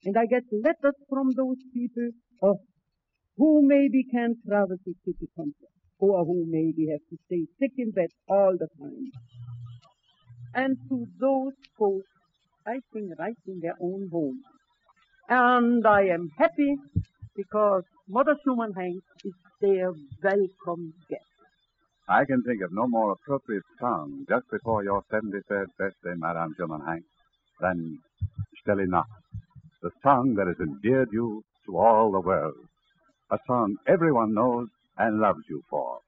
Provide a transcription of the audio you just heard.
And I get letters from those people who maybe can't travel to city concerts, or who maybe have to stay sick in bed all the time. And to those folks, I sing right in their own home. And I am happy because Mother Schumann Hanks is their welcome guest. I can think of no more appropriate song just before your 73rd birthday, Madame Schumann Hanks, than Stille Nacht, the song that has endeared you to all the world, a song everyone knows and loves you for.